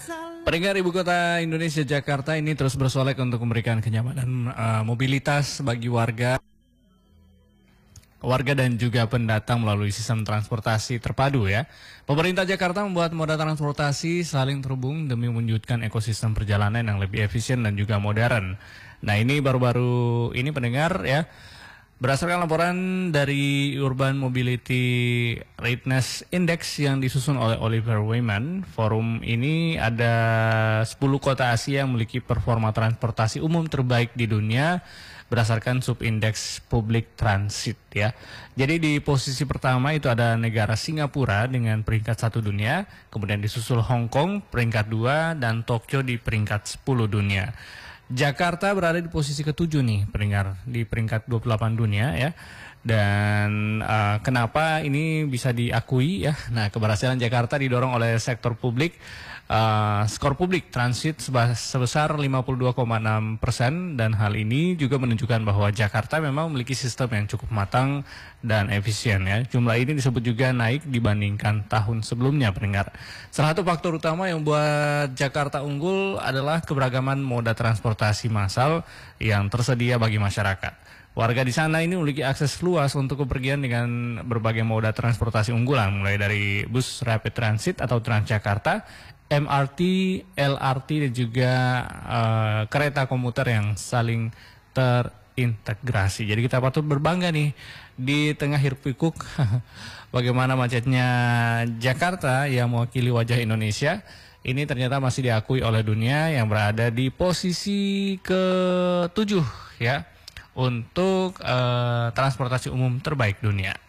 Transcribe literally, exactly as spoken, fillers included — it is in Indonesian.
Pendengar ibu kota Indonesia Jakarta ini terus bersolek untuk memberikan kenyamanan uh, mobilitas bagi warga warga dan juga pendatang melalui sistem transportasi terpadu ya. Pemerintah Jakarta membuat moda transportasi saling terhubung demi mewujudkan ekosistem perjalanan yang lebih efisien dan juga modern. Nah, ini baru-baru ini pendengar ya. Berdasarkan laporan dari Urban Mobility Readiness Index yang disusun oleh Oliver Wyman, forum ini ada sepuluh kota Asia yang memiliki performa transportasi umum terbaik di dunia berdasarkan subindeks public transit ya. Jadi di posisi pertama itu ada negara Singapura dengan peringkat satu dunia, kemudian disusul Hong Kong peringkat dua dan Tokyo di peringkat sepuluh dunia. Jakarta berada di posisi ketujuh nih pendengar di peringkat dua puluh delapan dunia ya. Dan uh, kenapa ini bisa diakui ya? Nah, keberhasilan Jakarta didorong oleh sektor publik, uh, skor publik transit sebesar lima puluh dua koma enam persen dan hal ini juga menunjukkan bahwa Jakarta memang memiliki sistem yang cukup matang dan efisien ya. Jumlah ini disebut juga naik dibandingkan tahun sebelumnya pendengar. Salah satu faktor utama yang membuat Jakarta unggul adalah keberagaman moda transportasi massal yang tersedia bagi masyarakat. Warga di sana ini memiliki akses luas untuk kepergian dengan berbagai moda transportasi unggulan, mulai dari bus rapid transit atau Transjakarta, M R T, L R T dan juga uh, kereta komuter yang saling terintegrasi. Jadi kita patut berbangga nih di tengah hiruk pikuk bagaimana macetnya Jakarta yang mewakili wajah Indonesia. Ini ternyata masih diakui oleh dunia yang berada di posisi ketujuh ya. Untuk uh, transportasi umum terbaik dunia.